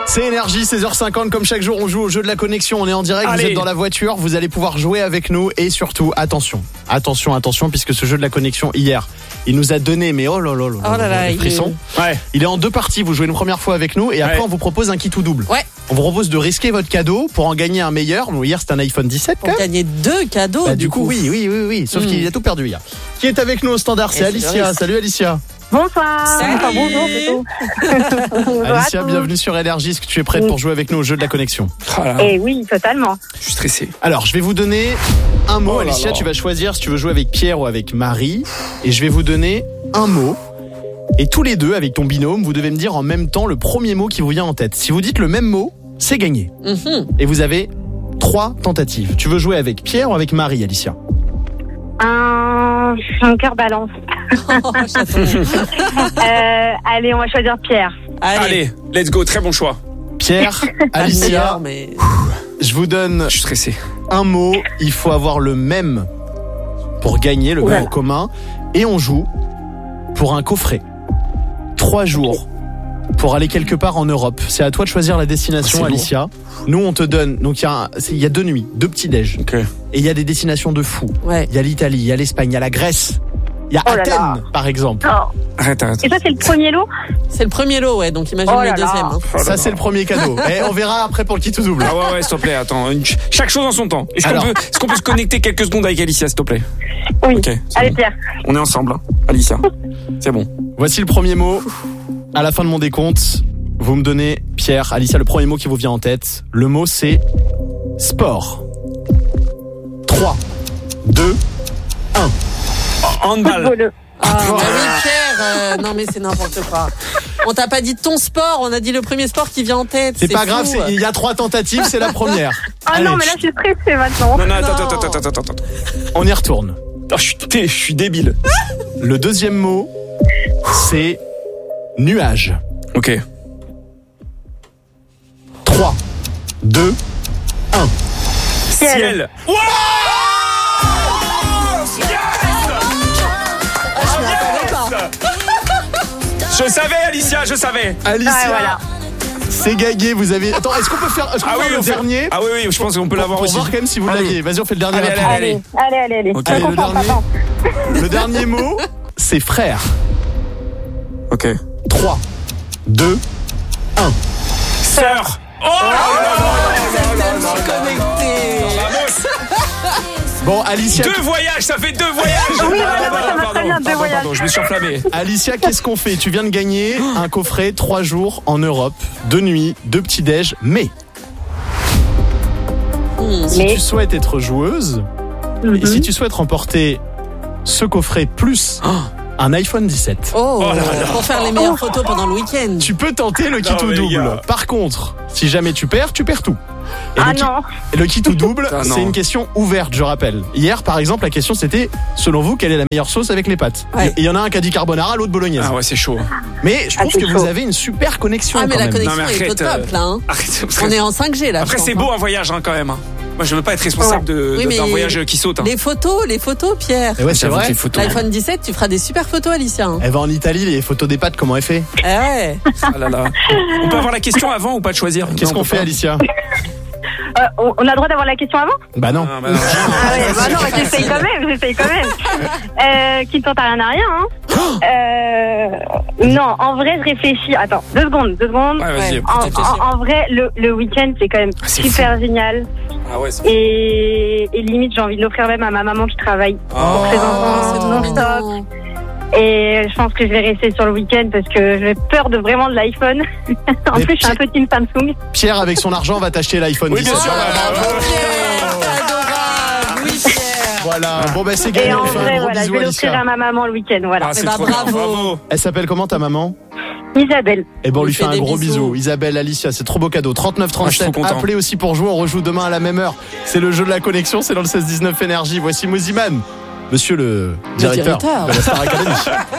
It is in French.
C'est Énergie, 16h50, comme chaque jour on joue au jeu de la connexion, on est en direct, Allez. Vous êtes dans la voiture, vous allez pouvoir jouer avec nous et surtout, attention, puisque ce jeu de la connexion hier, il nous a donné, mais oh là là, les frissons. Ouais. Il est en deux parties, vous jouez une première fois avec nous et après Ouais. on vous propose un kit ou double. Ouais. On vous propose de risquer votre cadeau pour en gagner un meilleur. Bon, hier c'était un iPhone 17 quand Pour même. gagner 2 cadeaux. Bah, du coup, oui. Sauf qu'il a tout perdu hier. Qui est avec nous au standard? C'est Et Alicia. c'est Salut Alicia. Bonsoir. Salut. Enfin, bonjour plutôt. Bonjour à Alicia, tous. bienvenue sur Énergie. Est-ce que tu es prête pour jouer avec nous au jeu de la connexion? Eh oui, totalement. Je suis stressé. Alors, je vais vous donner un mot. Oh là Alicia, là. tu vas choisir si tu veux jouer avec Pierre ou avec Marie. Et je vais vous donner un mot. Et tous les deux, avec ton binôme, vous devez me dire en même temps le premier mot qui vous vient en tête. Si vous dites le même mot, c'est gagné. Et vous avez 3 tentatives. Tu veux jouer avec Pierre ou avec Marie, Alicia? Un cœur balance. Allez, on va choisir Pierre. Allez, let's go, très bon choix. Pierre, Alicia, mais... je vous donne Je suis stressé. un mot. Il faut avoir le même pour gagner, le même en commun. Et on joue pour un coffret. 3 jours pour aller quelque part en Europe. C'est à toi de choisir la destination, C'est Alicia. Nous, on te donne. Donc, il y a 2 nuits, 2 petits-déj. Ok. Et il y a des destinations de fou. Ouais. Il y a l'Italie, il y a l'Espagne, il y a la Grèce. Il y a Oh là Athènes, là. par exemple. Oh. Arrête. Et ça, c'est le premier lot? C'est le premier lot, ouais. Donc imagine Oh là le deuxième. là. hein. Oh là Ça, là. c'est le premier cadeau. Et on verra après pour le kit ou double. Ah ouais, s'il te plaît, attends. Chaque chose en son temps. Est-ce Alors. qu'on peut se connecter quelques secondes avec Alicia, s'il te plaît? Oui. Ok, c'est Allez, bon. Pierre. On est ensemble, hein. Alicia. C'est bon. Voici le premier mot. À la fin de mon décompte, vous me donnez, Pierre, Alicia, le premier mot qui vous vient en tête. Le mot, c'est sport. 3, 2, Handball. Football. Ah, bah oui, Pierre. Non, mais c'est n'importe quoi. On t'a pas dit ton sport, on a dit le premier sport qui vient en tête. c'est pas fou. grave, il y a 3 tentatives, c'est la première. Ah Allez, non, mais là, je suis stressée maintenant. Non, Non. attends. on y retourne. Oh, je suis débile. Le deuxième mot, c'est nuage. Ok. 3, 2, Ciel. Wow! Je m'y attendais pas. Je savais, Alicia, je savais. Alicia, Ouais, voilà. c'est gagné, vous avez... Attends, est-ce qu'on peut faire, le dernier Ah oui, je pense qu'on peut l'avoir pour aussi. voir quand même si vous Ah oui. l'aviez. Vas-y, on fait le dernier Allez, rapide. Allez. Ok. Je Allez, le comprends, dernier. papa. Le dernier mot, c'est frère. Ok. 3, 2, Sœur. Oh Connecté. Bon, Alicia, 2 voyages, ça fait 2 voyages. Oui, voilà, moi, ça va très bien, 2 voyages. Pardon, je me suis enflammé. Alicia, qu'est-ce qu'on fait? Tu viens de gagner un coffret 3 jours en Europe, 2 nuits, 2 petits-déj, mais si Mais- tu souhaites être joueuse et si tu souhaites remporter ce coffret plus un iPhone 17, Oh, Oh là là. pour faire les meilleures photos pendant le week-end. tu peux tenter le kit Non, ou mais les double. gars. Par contre, si jamais tu perds tout. Et Ah le, non. le kit ou double, Ah non. c'est une question ouverte, je rappelle. Hier, par exemple, la question c'était, selon vous, quelle est la meilleure sauce avec les pâtes? Ouais. Et il y en a un qui a dit carbonara, l'autre bolognaise. Ah ouais, c'est chaud. Mais je trouve c'est que vous chaud. avez une super connexion Ah, mais quand la même. connexion Non, mais est au arrête, top, là. hein. Arrête, parce que- On est en 5G, là. Après, je c'est pense, beau hein. un voyage hein, quand même. Hein. Moi, je veux pas être responsable Oui, mais d'un voyage qui saute. Hein. Les photos, Pierre. Et ouais, c'est J'avoue que vrai. les photos. L'iPhone 17, tu feras des super photos, Alicia. hein. Elle va en Italie, les photos des pâtes, comment elle fait? Eh ouais. Ah là là. On peut avoir la question avant ou pas de choisir? Qu'est-ce Non, qu'on on peut fait, pas. Alicia? On a le droit d'avoir la question avant? Bah non. Ah, bah non. Ah ouais, bah non, j'essaye quand même. Qui ne tente à rien à rien, hein. Non, en vrai, je réfléchis. Attends, 2 secondes. Ouais, vas-y. Ouais. En vrai, le week-end, c'est quand même Ah, c'est super génial. Ah ouais, c'est Et limite, j'ai envie de l'offrir même à ma maman qui travaille pour ses enfants c'est trop non-stop. mignon. Et je pense que je vais rester sur le week-end parce que j'ai peur de vraiment de l'iPhone. En Mais plus, je suis un peu team Samsung. Pierre, avec son argent, va t'acheter l'iPhone Oui, bien 17. sûr. Bravo, Pierre. Adorable. Oui, Pierre. Voilà. Bon, bah, c'est Et gagné. en On fait un vrai, gros voilà, je bisou, vais l'offrir Alicia. à ma maman le week-end. Voilà. Ah, c'est bah, trop bien. bravo. Bravo. Elle s'appelle comment, ta maman? Isabelle. Eh ben, on On lui lui fait fait un des gros bisous. bisou. Isabelle, Alicia, c'est trop beau cadeau. 39 Ah, je suis 37. trop content. Appelez aussi pour jouer. On rejoue demain à la même heure. C'est le jeu de la connexion. C'est dans le 16-19 Énergie. Voici Moziman. Monsieur le directeur directeur. de la Star Academy.